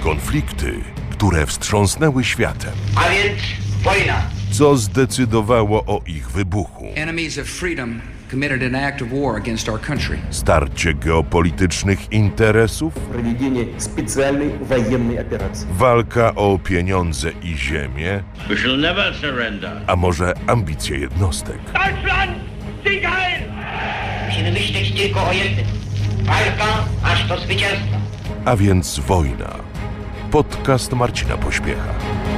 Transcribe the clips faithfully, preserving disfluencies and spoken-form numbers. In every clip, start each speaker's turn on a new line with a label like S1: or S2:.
S1: Konflikty, które wstrząsnęły światem.
S2: A więc wojna.
S1: Co zdecydowało o ich wybuchu?
S3: Enemies of freedom committed an act of war against our country.
S1: Starcie geopolitycznych interesów?
S4: Проведение специальной военной операции.
S1: Walka o pieniądze i ziemię?
S2: We shall never surrender.
S1: A może ambicje jednostek?
S2: Deutschland, Sieg heil! Musimy myśleć tylko o jednym. Walka aż do zwycięstwa.
S1: A więc wojna. Podcast Marcina Pośpiecha.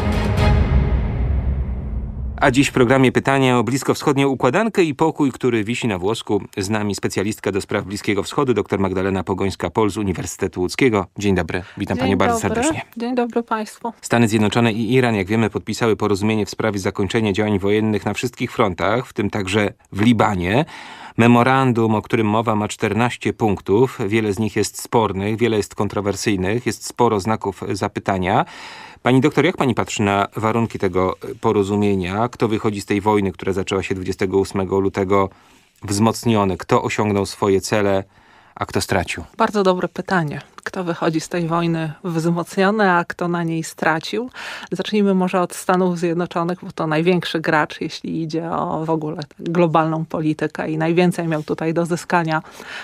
S5: A dziś w programie pytania o bliskowschodnią układankę i pokój, który wisi na włosku. Z nami specjalistka do spraw Bliskiego Wschodu, dr Magdalena Pogońska-Pol z Uniwersytetu Łódzkiego. Dzień dobry, witam
S6: Dzień
S5: Panią bardzo
S6: dobry.
S5: serdecznie.
S6: Dzień dobry Państwu.
S5: Stany Zjednoczone i Iran, jak wiemy, podpisały porozumienie w sprawie zakończenia działań wojennych na wszystkich frontach, w tym także w Libanie. Memorandum, o którym mowa, ma czternaście punktów. Wiele z nich jest spornych, wiele jest kontrowersyjnych, jest sporo znaków zapytania. Pani doktor, jak pani patrzy na warunki tego porozumienia? Kto wychodzi z tej wojny, która zaczęła się dwudziestego ósmego lutego wzmocniony? Kto osiągnął swoje cele, a kto stracił?
S6: Bardzo dobre pytanie. Kto wychodzi z tej wojny wzmocniony, a kto na niej stracił? Zacznijmy może od Stanów Zjednoczonych, bo to największy gracz, jeśli idzie o w ogóle globalną politykę i najwięcej miał tutaj do zyskania,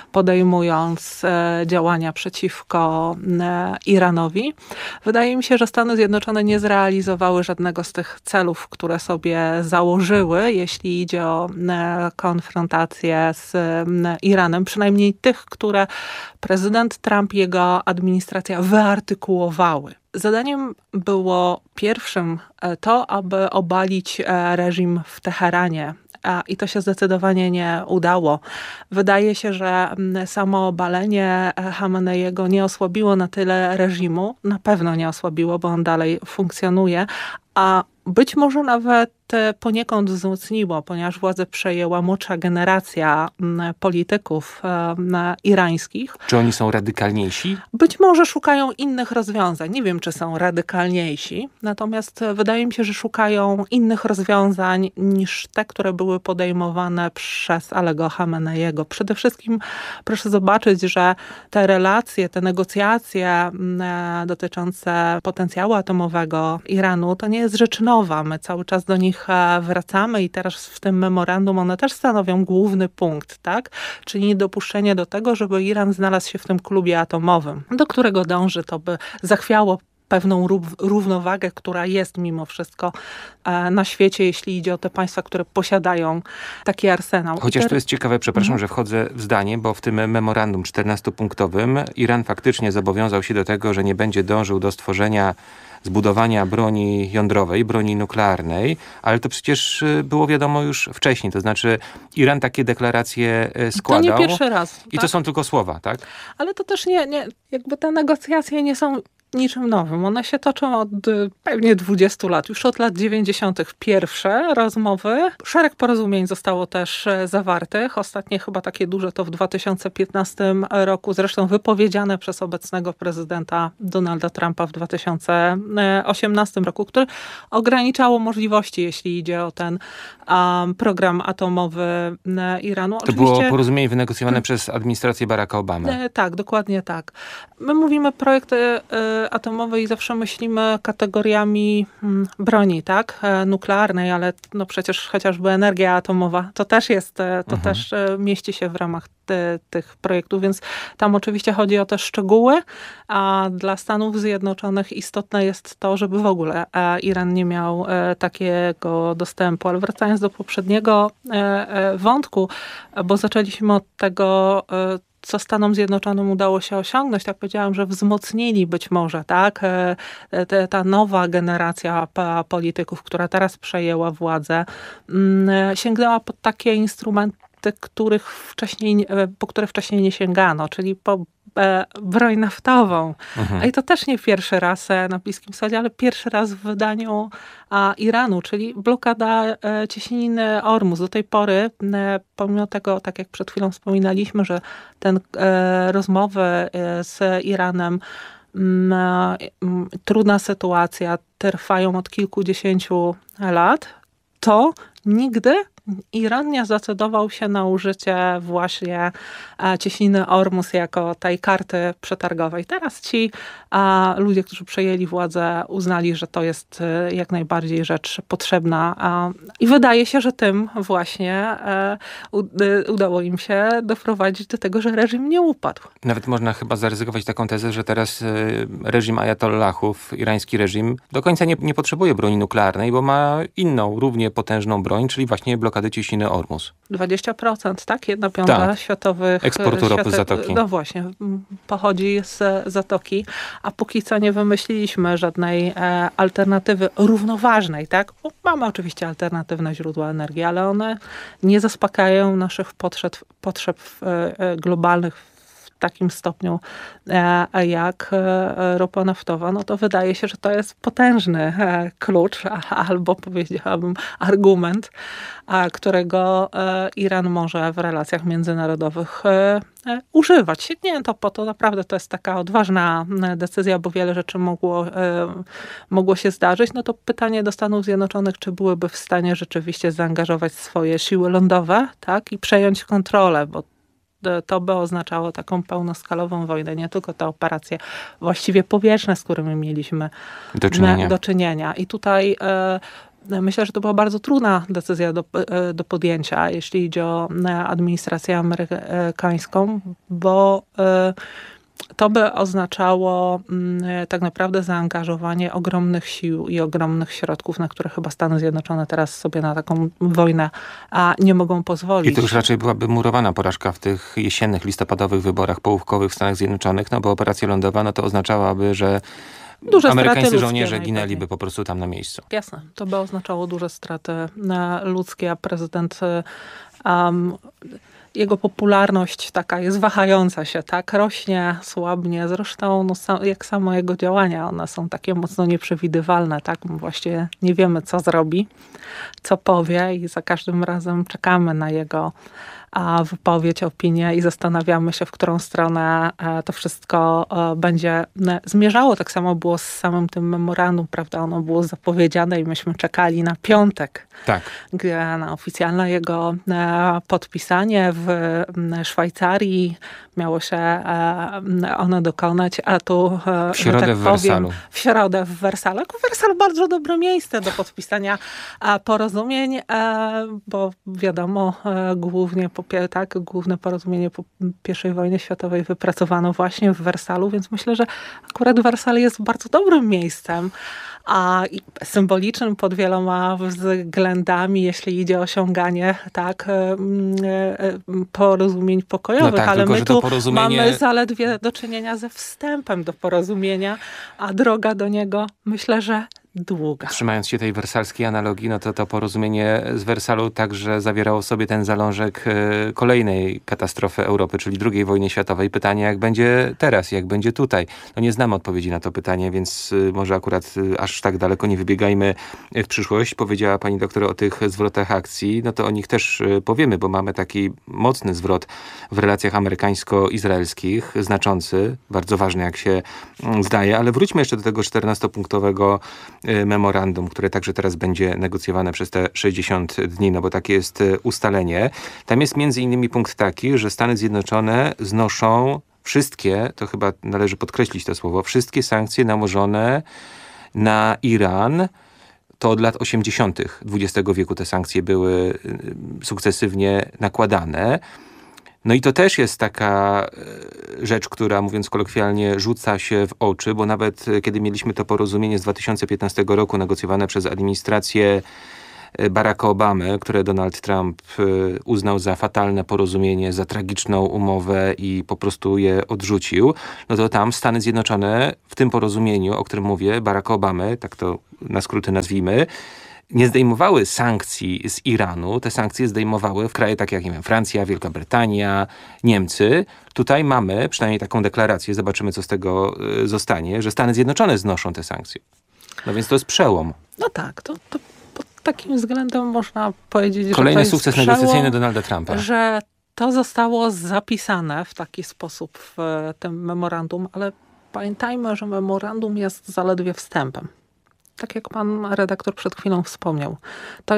S6: podejmując e, działania przeciwko e, Iranowi. Wydaje mi się, że Stany Zjednoczone nie zrealizowały żadnego z tych celów, które sobie założyły, jeśli idzie o e, konfrontację z e, Iranem, przynajmniej tych, które prezydent Trump i jego administracja wyartykułowały. Zadaniem było pierwszym to, aby obalić reżim w Teheranie. I to się zdecydowanie nie udało. Wydaje się, że samo obalenie Chameneiego nie osłabiło na tyle reżimu. Na pewno nie osłabiło, bo on dalej funkcjonuje. A być może nawet poniekąd wzmocniło, ponieważ władzę przejęła młodsza generacja polityków irańskich.
S5: Czy oni są radykalniejsi?
S6: Być może szukają innych rozwiązań. Nie wiem, czy są radykalniejsi, natomiast wydaje mi się, że szukają innych rozwiązań niż te, które były podejmowane przez Alego Chameneiego. Przede wszystkim proszę zobaczyć, że te relacje, te negocjacje dotyczące potencjału atomowego Iranu, to nie jest rzecz nowa. My cały czas do nich wracamy i teraz w tym memorandum one też stanowią główny punkt, tak? Czyli niedopuszczenie do tego, żeby Iran znalazł się w tym klubie atomowym, do którego dąży, to by zachwiało pewną równowagę, która jest mimo wszystko na świecie, jeśli idzie o te państwa, które posiadają taki arsenał.
S5: Chociaż to jest ciekawe, przepraszam, mhm. że wchodzę w zdanie, bo w tym memorandum czternastopunktowym Iran faktycznie zobowiązał się do tego, że nie będzie dążył do stworzenia zbudowania broni jądrowej, broni nuklearnej, ale to przecież było wiadomo już wcześniej, to znaczy Iran takie deklaracje składał.
S6: To nie pierwszy raz.
S5: I
S6: tak?
S5: to są tylko słowa, tak?
S6: Ale to też nie, nie, jakby te negocjacje nie są niczym nowym. One się toczą od pewnie dwudziestu lat. Już od lat dziewięćdziesiątych pierwsze rozmowy. Szereg porozumień zostało też zawartych. Ostatnie chyba takie duże to w dwa tysiące piętnastym roku. Zresztą wypowiedziane przez obecnego prezydenta Donalda Trumpa w dwa tysiące osiemnastym roku, który ograniczało możliwości, jeśli idzie o ten um, program atomowy Iranu.
S5: To
S6: Oczywiście,
S5: było porozumienie wynegocjowane hmm. przez administrację Baracka Obamy.
S6: E, tak, dokładnie tak. My mówimy projekty e, atomowej i zawsze myślimy kategoriami hmm, broni, tak? E, nuklearnej, ale no przecież chociażby energia atomowa to też jest, to mhm. też e, mieści się w ramach te, tych projektów, więc tam oczywiście chodzi o te szczegóły, a dla Stanów Zjednoczonych istotne jest to, żeby w ogóle e, Iran nie miał e, takiego dostępu. Ale wracając do poprzedniego e, e, wątku, bo zaczęliśmy od tego, e, co Stanom Zjednoczonym udało się osiągnąć, tak powiedziałam, że wzmocnili być może, tak, te, ta nowa generacja polityków, która teraz przejęła władzę, sięgnęła po takie instrumenty, których wcześniej, po które wcześniej nie sięgano, czyli po broń naftową. Mhm. I to też nie pierwszy raz na Bliskim Wschodzie, ale pierwszy raz w wydaniu a, Iranu, czyli blokada e, cieśniny Ormus. Do tej pory, e, pomimo tego, tak jak przed chwilą wspominaliśmy, że ten e, rozmowy e, z Iranem m, m, trudna sytuacja, trwają od kilkudziesięciu lat, to nigdy Iran nie zdecydował się na użycie właśnie cieśniny Ormus jako tej karty przetargowej. Teraz ci a, ludzie, którzy przejęli władzę, uznali, że to jest jak najbardziej rzecz potrzebna a, i wydaje się, że tym właśnie a, u, udało im się doprowadzić do tego, że reżim nie upadł.
S5: Nawet można chyba zaryzykować taką tezę, że teraz reżim ajatollahów, irański reżim, do końca nie, nie potrzebuje broni nuklearnej, bo ma inną, równie potężną broń, czyli właśnie blokady cieśniny Ormus.
S6: dwadzieścia procent, tak? Jedna piąta
S5: tak.
S6: światowych...
S5: eksportu ropy
S6: świate,
S5: z Zatoki.
S6: No właśnie, pochodzi z Zatoki, a póki co nie wymyśliliśmy żadnej e, alternatywy równoważnej, tak? Bo mamy oczywiście alternatywne źródła energii, ale one nie zaspokajają naszych potrzeb, potrzeb e, globalnych w takim stopniu e, jak e, ropa naftowa, no to wydaje się, że to jest potężny e, klucz a, albo powiedziałabym argument, a, którego e, Iran może w relacjach międzynarodowych e, e, używać. Sięgnięto po to, naprawdę to jest taka odważna decyzja, bo wiele rzeczy mogło, e, mogło się zdarzyć. No to pytanie do Stanów Zjednoczonych, czy byłyby w stanie rzeczywiście zaangażować swoje siły lądowe, tak, i przejąć kontrolę, bo to by oznaczało taką pełnoskalową wojnę, nie tylko te operacje właściwie powietrzne, z którymi mieliśmy
S5: do czynienia.
S6: Do czynienia. I tutaj e, myślę, że to była bardzo trudna decyzja do, e, do podjęcia, jeśli idzie o administrację amerykańską, bo e, to by oznaczało m, tak naprawdę zaangażowanie ogromnych sił i ogromnych środków, na które chyba Stany Zjednoczone teraz sobie na taką wojnę a, nie mogą pozwolić.
S5: I to już raczej byłaby murowana porażka w tych jesiennych, listopadowych wyborach połówkowych w Stanach Zjednoczonych, no bo operacja lądowa, no to oznaczałaby, że duże amerykańscy żołnierze ginęliby po prostu tam na miejscu.
S6: Jasne, to by oznaczało duże straty ludzkie, a prezydent um, jego popularność taka jest wahająca się, tak? Rośnie, słabnie. Zresztą no, jak samo jego działania, one są takie mocno nieprzewidywalne, tak? Właściwie nie wiemy, co zrobi, co powie i za każdym razem czekamy na jego a, wypowiedź, opinię i zastanawiamy się, w którą stronę a, to wszystko a, będzie zmierzało. Tak samo było z samym tym memorandum, prawda? Ono było zapowiedziane i myśmy czekali na piątek,
S5: tak.
S6: gdzie na oficjalne jego a, podpisanie w Szwajcarii miało się ono dokonać, a tu
S5: w środę
S6: tak
S5: w
S6: powiem,
S5: Wersalu.
S6: W środę w Wersalu. Wersal bardzo dobre miejsce do podpisania porozumień, bo wiadomo, głównie po, tak, główne porozumienie po pierwszej wojnie światowej wypracowano właśnie w Wersalu, więc myślę, że akurat Wersal jest bardzo dobrym miejscem, a symbolicznym pod wieloma względami, jeśli idzie o osiąganie tak, porozumień pokojowych, no tak, ale tylko, my tu porozumienie... mamy zaledwie do czynienia ze wstępem do porozumienia, a droga do niego myślę, że długa.
S5: Trzymając się tej wersalskiej analogii, no to to porozumienie z Wersalu także zawierało w sobie ten zalążek e, kolejnej katastrofy Europy, czyli drugiej wojny światowej. Pytanie, jak będzie teraz, jak będzie tutaj. No nie znamy odpowiedzi na to pytanie, więc e, może akurat e, aż tak daleko nie wybiegajmy w przyszłość. Powiedziała pani doktor o tych zwrotach akcji, no to o nich też e, powiemy, bo mamy taki mocny zwrot w relacjach amerykańsko-izraelskich, znaczący, bardzo ważny, jak się mm, zdaje, ale wróćmy jeszcze do tego czternastopunktowego memorandum, które także teraz będzie negocjowane przez te sześćdziesiąt dni, no bo takie jest ustalenie. Tam jest między innymi punkt taki, że Stany Zjednoczone znoszą wszystkie, to chyba należy podkreślić to słowo, wszystkie sankcje nałożone na Iran. To od lat osiemdziesiątych dwudziestego wieku te sankcje były sukcesywnie nakładane. No i to też jest taka rzecz, która, mówiąc kolokwialnie, rzuca się w oczy, bo nawet kiedy mieliśmy to porozumienie z dwa tysiące piętnastego roku negocjowane przez administrację Baracka Obamy, które Donald Trump uznał za fatalne porozumienie, za tragiczną umowę i po prostu je odrzucił, no to tam Stany Zjednoczone w tym porozumieniu, o którym mówię, Baracka Obamy, tak to na skróty nazwijmy, nie zdejmowały sankcji z Iranu. Te sankcje zdejmowały w kraje takie jak, nie wiem, Francja, Wielka Brytania, Niemcy. Tutaj mamy przynajmniej taką deklarację, zobaczymy, co z tego y, zostanie, że Stany Zjednoczone znoszą te sankcje. No więc to jest przełom.
S6: No tak, to, to pod takim względem można powiedzieć,
S5: Kolejny
S6: że to
S5: sukces
S6: jest
S5: negocjacyjny
S6: przełom,
S5: Donalda Trumpa.
S6: Że to zostało zapisane w taki sposób w tym memorandum, ale pamiętajmy, że memorandum jest zaledwie wstępem. Tak jak pan redaktor przed chwilą wspomniał. To jest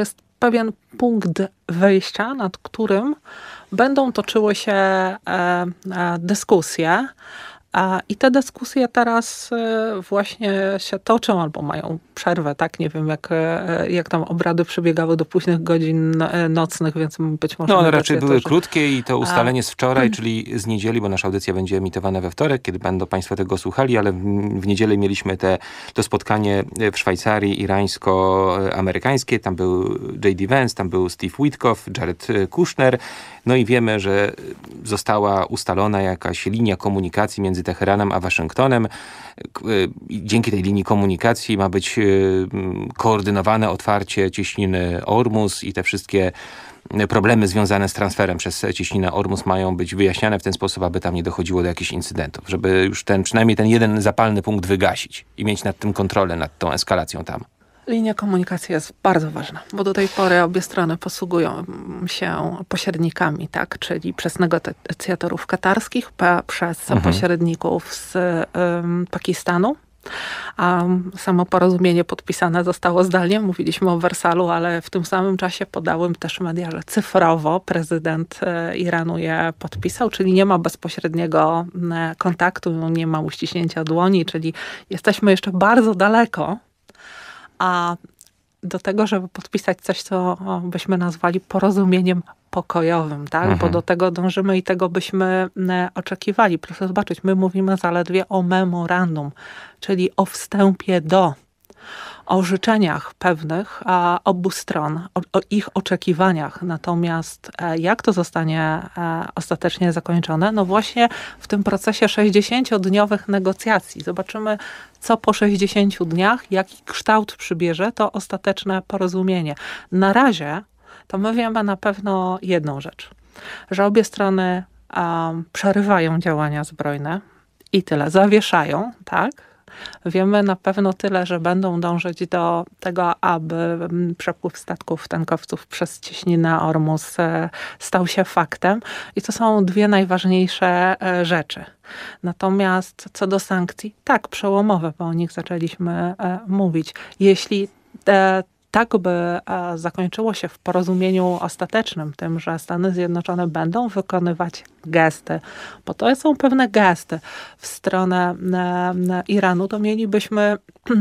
S6: pewien punkt wyjścia, nad którym będą toczyły się e, e, dyskusje. I te dyskusje teraz właśnie się toczą albo mają przerwę, tak? Nie wiem, jak, jak tam obrady przebiegały do późnych godzin nocnych, więc być może...
S5: No one raczej były
S6: że...
S5: krótkie i to ustalenie z wczoraj, czyli z niedzieli, bo nasza audycja będzie emitowana we wtorek, kiedy będą Państwo tego słuchali, ale w niedzielę mieliśmy te, to spotkanie w Szwajcarii irańsko-amerykańskie. Tam był J D Vance, tam był Steve Witkoff, Jared Kushner. No i wiemy, że została ustalona jakaś linia komunikacji między Teheranem a Waszyngtonem. Dzięki tej linii komunikacji ma być koordynowane otwarcie cieśniny Ormus i te wszystkie problemy związane z transferem przez cieśninę Ormus mają być wyjaśniane w ten sposób, aby tam nie dochodziło do jakichś incydentów, żeby już ten, przynajmniej ten jeden zapalny punkt wygasić i mieć nad tym kontrolę, nad tą eskalacją tam. Linia komunikacji jest bardzo ważna, bo do tej pory obie strony posługują się pośrednikami, tak? Czyli przez negocjatorów katarskich, przez mhm. pośredników z um, Pakistanu. A samo porozumienie podpisane zostało zdalnie, mówiliśmy o Wersalu, ale w tym samym czasie podały też media, że cyfrowo prezydent Iranu je podpisał, czyli nie ma bezpośredniego kontaktu, nie ma uściśnięcia dłoni, czyli jesteśmy jeszcze bardzo daleko. A do tego, żeby podpisać coś, co byśmy nazwali porozumieniem pokojowym, tak? Mhm. Bo do tego dążymy i tego byśmy oczekiwali. Proszę zobaczyć, my mówimy zaledwie o memorandum, czyli o wstępie do, o życzeniach pewnych a, obu stron, o, o ich oczekiwaniach. Natomiast e, jak to zostanie e, ostatecznie zakończone? No właśnie w tym procesie sześćdziesięciodniowych negocjacji. Zobaczymy, co po sześćdziesięciu dniach, jaki kształt przybierze to ostateczne porozumienie. Na razie to my wiemy na pewno jedną rzecz, że obie strony um, przerywają działania zbrojne i tyle, zawieszają, tak? Wiemy na pewno tyle, że będą dążyć do tego, aby przepływ statków tankowców przez cieśninę Ormus stał się faktem. I to są dwie najważniejsze rzeczy. Natomiast co do sankcji, tak, przełomowe, bo o nich zaczęliśmy mówić. Jeśli te tak by zakończyło się w porozumieniu ostatecznym, tym, że Stany Zjednoczone będą wykonywać gesty, bo to są pewne gesty w stronę Iranu, to mielibyśmy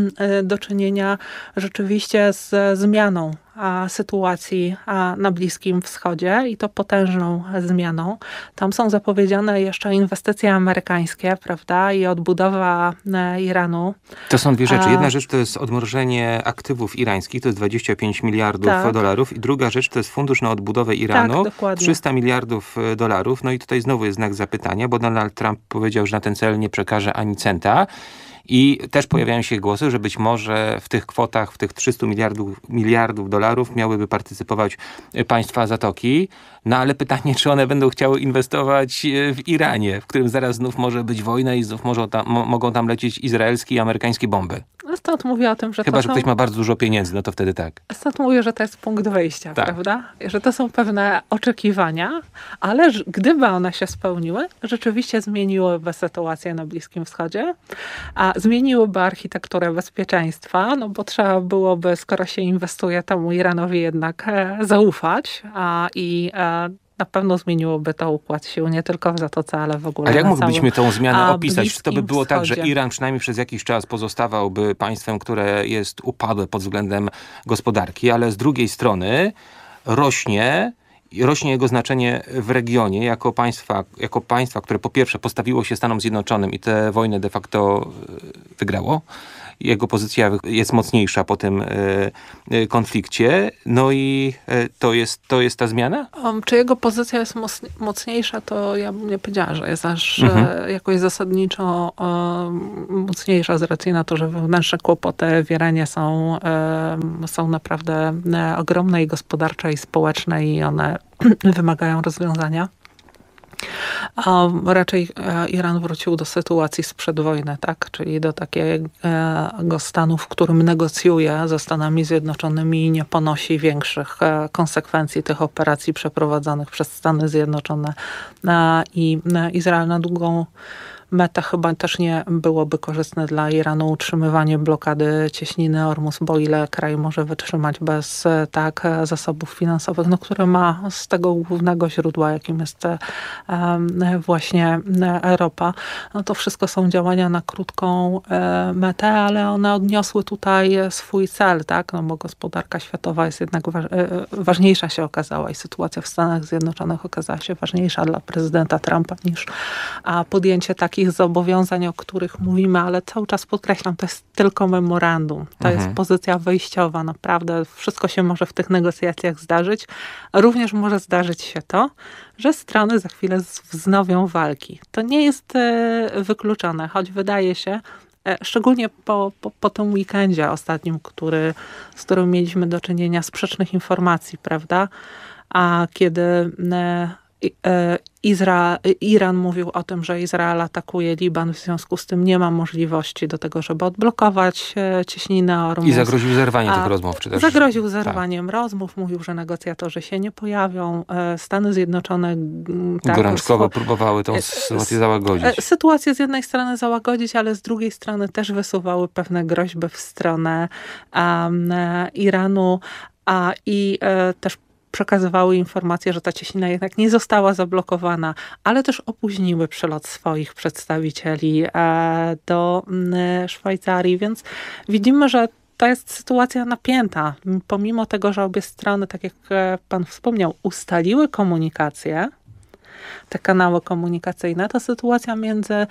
S5: do czynienia rzeczywiście z zmianą sytuacji na Bliskim Wschodzie i to potężną zmianą. Tam są zapowiedziane jeszcze inwestycje amerykańskie, prawda, i odbudowa Iranu. To są dwie rzeczy. Jedna rzecz to jest odmrożenie aktywów irańskich, to jest dwadzieścia pięć miliardów tak. dolarów i druga rzecz to jest fundusz na odbudowę Iranu, tak, trzysta miliardów dolarów. No i tutaj znowu jest znak zapytania, bo Donald Trump powiedział, że na ten cel nie przekaże ani centa. I też pojawiają się głosy, że być może w tych kwotach, w tych trzystu miliardów, miliardów dolarów miałyby partycypować państwa Zatoki. No ale pytanie, czy one będą chciały inwestować w Iranie, w którym zaraz znów może być wojna i znów może tam, mo- mogą tam lecieć izraelskie i amerykańskie bomby.
S6: Stąd mówię o tym, że
S5: Chyba,
S6: to
S5: że
S6: są...
S5: ktoś ma bardzo dużo pieniędzy, no to wtedy tak.
S6: Stąd mówię, że to jest punkt wyjścia,
S5: tak.
S6: prawda? Że to są pewne oczekiwania, ale gdyby one się spełniły, rzeczywiście zmieniłyby sytuację na Bliskim Wschodzie, a zmieniłyby architekturę bezpieczeństwa, no bo trzeba byłoby, skoro się inwestuje, temu Iranowi jednak e, zaufać a, i e, na pewno zmieniłoby to układ sił, nie tylko w Zatoce, ale w ogóle.
S5: Ale jak
S6: na
S5: mógłbyśmy
S6: całym,
S5: tą zmianę opisać? Czy to by było
S6: Wschodzie.
S5: tak, że Iran przynajmniej przez jakiś czas pozostawałby państwem, które jest upadłe pod względem gospodarki, ale z drugiej strony rośnie rośnie jego znaczenie w regionie jako państwa, jako państwa, które po pierwsze postawiło się Stanom Zjednoczonym i tę wojnę de facto wygrało. Jego pozycja jest mocniejsza po tym y, konflikcie. No i y, to, jest, to jest ta zmiana?
S6: Um, czy jego pozycja jest moc, mocniejsza, to ja bym nie powiedziała, że jest aż
S5: mhm.
S6: e, jakoś zasadniczo e, mocniejsza z racji na to, że wewnętrzne kłopoty w Iranie są, e, są naprawdę e, ogromne i gospodarcze, i społeczne, i one wymagają rozwiązania. A raczej Iran wrócił do sytuacji sprzed wojny, tak? Czyli do takiego stanu, w którym negocjuje ze Stanami Zjednoczonymi i nie ponosi większych konsekwencji tych operacji przeprowadzanych przez Stany Zjednoczone i Izrael na długą metę chyba też nie byłoby korzystne dla Iranu utrzymywanie blokady cieśniny Ormus, bo ile kraj może wytrzymać bez tak zasobów finansowych, no, które ma z tego głównego źródła, jakim jest właśnie ropa. No to wszystko są działania na krótką metę, ale one odniosły tutaj swój cel, tak? No bo gospodarka światowa jest jednak wa- ważniejsza się okazała i sytuacja w Stanach Zjednoczonych okazała się ważniejsza dla prezydenta Trumpa niż a podjęcie takich zobowiązań, o których mówimy, ale cały czas podkreślam, to jest tylko memorandum. To
S5: Mhm.
S6: jest pozycja wyjściowa. Naprawdę wszystko się może w tych negocjacjach zdarzyć. Również może zdarzyć się to, że strony za chwilę wznowią walki. To nie jest e, wykluczone, choć wydaje się, e, szczególnie po, po, po tym weekendzie ostatnim, który, z którym mieliśmy do czynienia, sprzecznych informacji, prawda? A kiedy e, e, Izra- Iran mówił o tym, że Izrael atakuje Liban, w związku z tym nie ma możliwości do tego, żeby odblokować e, cieśninę Ormus.
S5: I zagroził zerwaniem
S6: A
S5: tych rozmów. Czy też...
S6: Zagroził zerwaniem tak. rozmów, mówił, że negocjatorzy się nie pojawią. Stany Zjednoczone tak,
S5: gorączkowo
S6: swo-
S5: próbowały tą sytuację załagodzić.
S6: Sytuację z jednej strony załagodzić, ale z drugiej strony też wysuwały pewne groźby w stronę um, Iranu, a i e, też przekazywały informacje, że ta cieśnina jednak nie została zablokowana, ale też opóźniły przylot swoich przedstawicieli e, do m, Szwajcarii, więc widzimy, że to jest sytuacja napięta. Pomimo tego, że obie strony, tak jak pan wspomniał, ustaliły komunikację, te kanały komunikacyjne, ta sytuacja między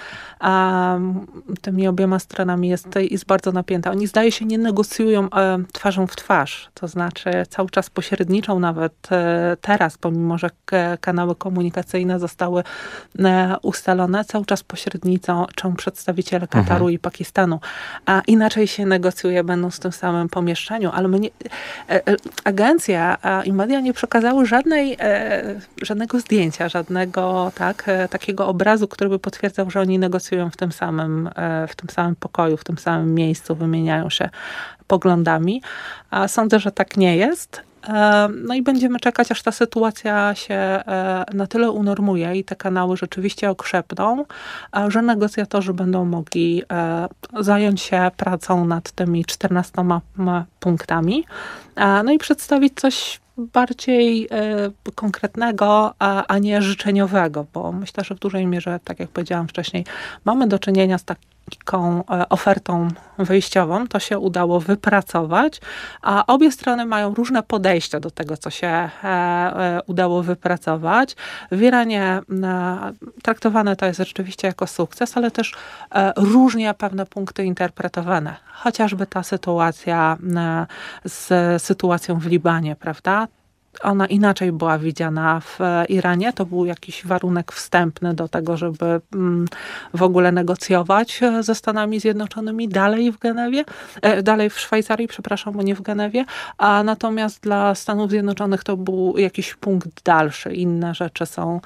S6: um, tymi obiema stronami jest, jest bardzo napięta. Oni, zdaje się, nie negocjują e, twarzą w twarz. To znaczy cały czas pośredniczą nawet e, teraz, pomimo że k- kanały komunikacyjne zostały e, ustalone, cały czas pośredniczą przedstawiciele Kataru mhm. i Pakistanu. A inaczej się negocjuje, będąc w tym samym pomieszczeniu. Ale my nie, e, e, agencja e, i media nie przekazały żadnej, e, żadnego zdjęcia, żadnego tak, takiego obrazu, który by potwierdzał, że oni negocjują w tym samym, w tym samym pokoju, w tym samym miejscu, wymieniają się poglądami. A sądzę, że tak nie jest. No i będziemy czekać, aż ta sytuacja się na tyle unormuje i te kanały rzeczywiście okrzepną, że negocjatorzy będą mogli zająć się pracą nad tymi czternastoma punktami, no i przedstawić coś bardziej y, konkretnego, a, a nie życzeniowego, bo myślę, że w dużej mierze, tak jak powiedziałam wcześniej, mamy do czynienia z taką e, ofertą wyjściową. To się udało wypracować, a obie strony mają różne podejścia do tego, co się e, e, udało wypracować. W Iranie e, traktowane to jest rzeczywiście jako sukces, ale też e, różnie pewne punkty interpretowane. Chociażby ta sytuacja e, z sytuacją w Libanie, prawda? Ona inaczej była widziana w Iranie. To był jakiś warunek wstępny do tego, żeby w ogóle negocjować ze Stanami Zjednoczonymi dalej w Genewie, dalej w Szwajcarii, przepraszam, bo nie w Genewie, a natomiast dla Stanów Zjednoczonych to był jakiś punkt dalszy. Inne rzeczy są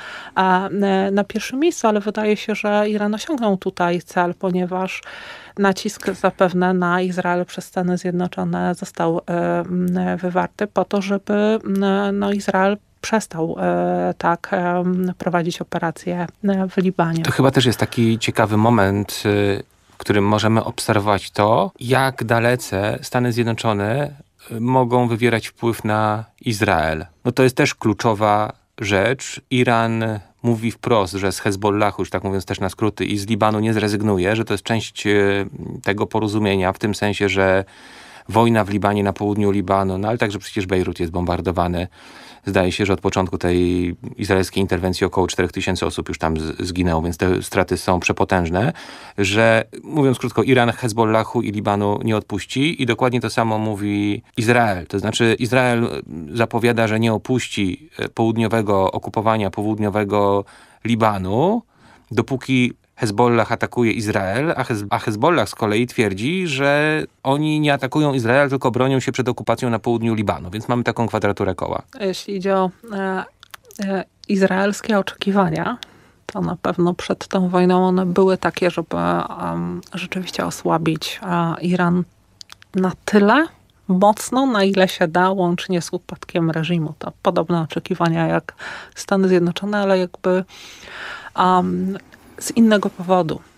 S6: na pierwszym miejscu, ale wydaje się, że Iran osiągnął tutaj cel, ponieważ nacisk zapewne na Izrael przez Stany Zjednoczone został wywarty po to, żeby no, Izrael przestał e, tak e, prowadzić operacje w Libanie.
S5: To chyba też jest taki ciekawy moment, w którym możemy obserwować to, jak dalece Stany Zjednoczone mogą wywierać wpływ na Izrael. No to jest też kluczowa rzecz. Iran mówi wprost, że z Hezbollahu, już tak mówiąc też na skróty, i z Libanu nie zrezygnuje, że to jest część tego porozumienia, w tym sensie, że wojna w Libanie, na południu Libanu, no ale także przecież Bejrut jest bombardowany. Zdaje się, że od początku tej izraelskiej interwencji około cztery tysiące osób już tam z, zginęło, więc te straty są przepotężne, że mówiąc krótko, Iran Hezbollahu i Libanu nie odpuści i dokładnie to samo mówi Izrael. To znaczy Izrael zapowiada, że nie opuści południowego okupowania południowego Libanu, dopóki Hezbollah atakuje Izrael, a, Hez- a Hezbollah z kolei twierdzi, że oni nie atakują Izrael, tylko bronią się przed okupacją na południu Libanu. Więc mamy taką kwadraturę koła.
S6: Jeśli idzie o e, e, izraelskie oczekiwania, to na pewno przed tą wojną one były takie, żeby um, rzeczywiście osłabić e, Iran na tyle mocno, na ile się da, łącznie z upadkiem reżimu. To podobne oczekiwania jak Stany Zjednoczone, ale jakby um, z innego powodu.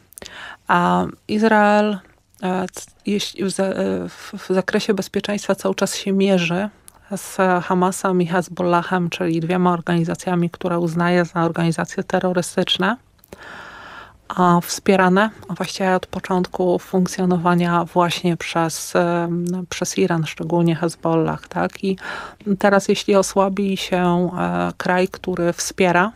S6: A Izrael jeśli w, w zakresie bezpieczeństwa cały czas się mierzy z Hamasem i Hezbollahem, czyli dwiema organizacjami, które uznaje za organizacje terrorystyczne, a wspierane a właściwie od początku funkcjonowania właśnie przez, przez Iran, szczególnie Hezbollah. Tak? I teraz jeśli osłabi się kraj, który wspiera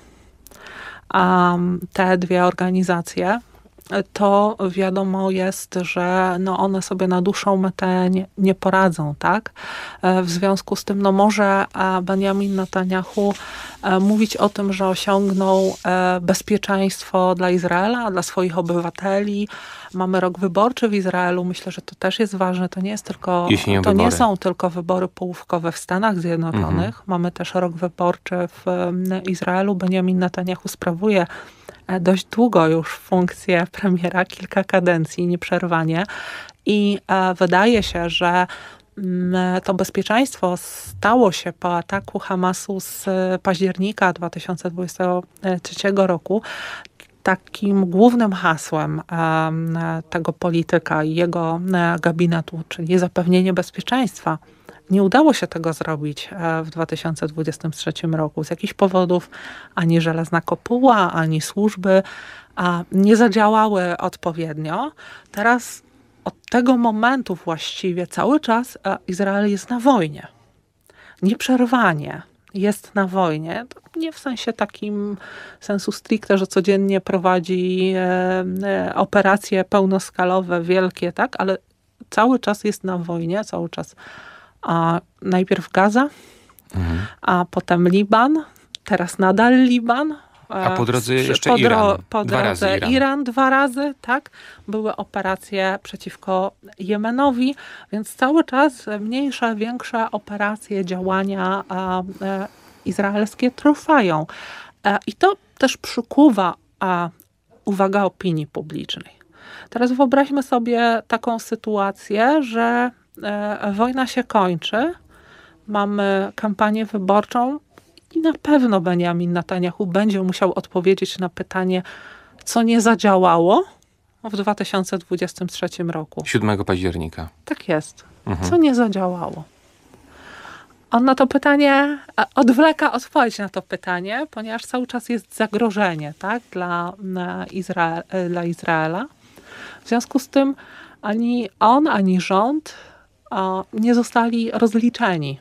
S6: te dwie organizacje, to wiadomo jest, że no one sobie na dłuższą metę nie, nie poradzą, tak? W związku z tym no może Benjamin Netanyahu mówić o tym, że osiągnął bezpieczeństwo dla Izraela, dla swoich obywateli. Mamy rok wyborczy w Izraelu. Myślę, że to też jest ważne. To nie jest tylko,
S5: nie
S6: to
S5: wybory.
S6: nie są tylko wybory połówkowe w Stanach Zjednoczonych. Mhm. Mamy też rok wyborczy w Izraelu. Benjamin Netanyahu sprawuje dość długo już funkcję premiera, kilka kadencji nieprzerwanie i e, wydaje się, że m, to bezpieczeństwo stało się po ataku Hamasu z października dwa tysiące dwudziestego trzeciego roku takim głównym hasłem e, tego polityka i jego e, gabinetu, czyli zapewnienie bezpieczeństwa. Nie udało się tego zrobić w dwa tysiące dwudziestym trzecim roku. Z jakichś powodów ani Żelazna Kopuła, ani służby a, nie zadziałały odpowiednio. Teraz od tego momentu właściwie cały czas a, Izrael jest na wojnie. Nieprzerwanie jest na wojnie. Nie w sensie takim sensu stricte, że codziennie prowadzi e, e, operacje pełnoskalowe, wielkie, tak, ale cały czas jest na wojnie, cały czas a najpierw Gaza, mhm. a potem Liban, teraz nadal Liban.
S5: A po drodze jeszcze
S6: po dro-
S5: Iran.
S6: Po
S5: dwa
S6: drodze
S5: razy Iran.
S6: Iran dwa razy, tak. Były operacje przeciwko Jemenowi, więc cały czas mniejsze, większe operacje, działania a, e, izraelskie trwają. E, I to też przykuwa a, uwagę opinii publicznej. Teraz wyobraźmy sobie taką sytuację, że e, wojna się kończy, mamy kampanię wyborczą i na pewno Benjamin Netanyahu będzie musiał odpowiedzieć na pytanie, co nie zadziałało w dwa tysiące dwudziestym trzecim roku.
S5: siódmego października.
S6: Tak jest.
S5: Mhm.
S6: Co nie zadziałało? On na to pytanie, odwleka odpowiedź na to pytanie, ponieważ cały czas jest zagrożenie, tak, dla, Izrael, dla Izraela. W związku z tym ani on, ani rząd a, nie zostali rozliczeni.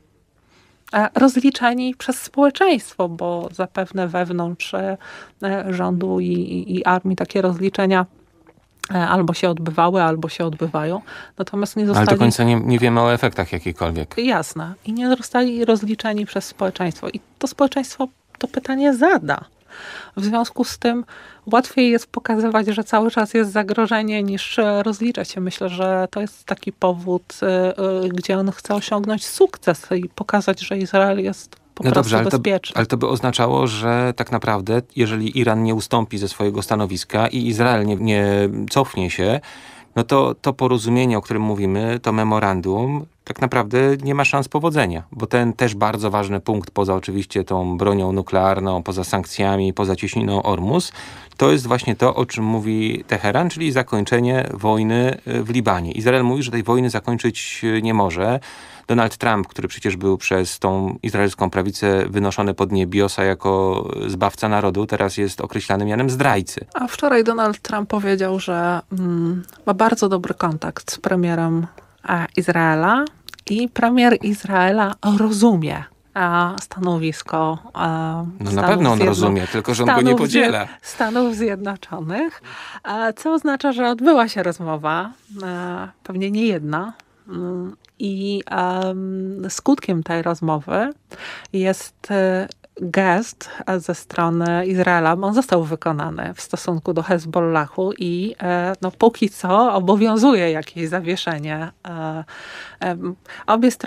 S6: A, rozliczeni przez społeczeństwo, bo zapewne wewnątrz e, rządu i, i, i armii takie rozliczenia e, albo się odbywały, albo się odbywają. Natomiast nie zostali...
S5: Ale do końca nie, nie wiemy o efektach jakichkolwiek.
S6: Jasne. I nie zostali rozliczeni przez społeczeństwo. I to społeczeństwo to pytanie zada. W związku z tym łatwiej jest pokazywać, że cały czas jest zagrożenie, niż rozliczać się. Myślę, że to jest taki powód, gdzie on chce osiągnąć sukces i pokazać, że Izrael jest po
S5: no
S6: prostu
S5: dobrze, ale
S6: bezpieczny.
S5: To, ale to by oznaczało, że tak naprawdę, jeżeli Iran nie ustąpi ze swojego stanowiska i Izrael nie, nie cofnie się, no to to porozumienie, o którym mówimy, to memorandum, tak naprawdę nie ma szans powodzenia, bo ten też bardzo ważny punkt, poza oczywiście tą bronią nuklearną, poza sankcjami, poza cieśniną Ormus, to jest właśnie to, o czym mówi Teheran, czyli zakończenie wojny w Libanie. Izrael mówi, że tej wojny zakończyć nie może. Donald Trump, który przecież był przez tą izraelską prawicę wynoszony pod niebiosa jako zbawca narodu, teraz jest określany mianem zdrajcy.
S6: A wczoraj Donald Trump powiedział, że mm, ma bardzo dobry kontakt z premierem e, Izraela i premier Izraela rozumie e, stanowisko e,
S5: No
S6: Stanów
S5: na pewno on
S6: Zjedno-
S5: rozumie, tylko że on go nie podziela.
S6: Zje- Stanów Zjednoczonych, e, co oznacza, że odbyła się rozmowa, e, pewnie nie jedna. Mm, I um, skutkiem tej rozmowy jest gest ze strony Izraela. On został wykonany w stosunku do Hezbollahu i e, no, póki co obowiązuje jakieś zawieszenie. E, e, obie strony